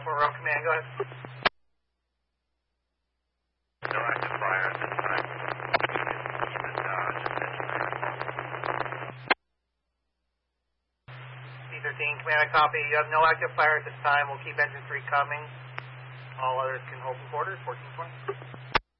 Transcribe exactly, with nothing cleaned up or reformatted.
Baltimore Road Command, go ahead. No active fire at this time. Even, uh, just engineer. C thirteen, Command, I copy. You have no active fire at this time. We'll keep engine three coming. All others can hold quarters, fourteen twenty.